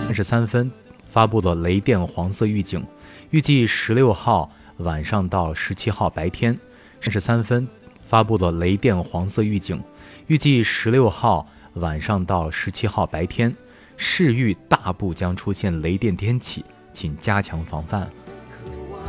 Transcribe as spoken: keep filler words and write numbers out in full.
三十三分发布了雷电黄色预警，预计十六号晚上到十七号白天。三十三分发布了雷电黄色预警，预计十六号晚上到十七号白天，市域大部将出现雷电天气，请加强防范。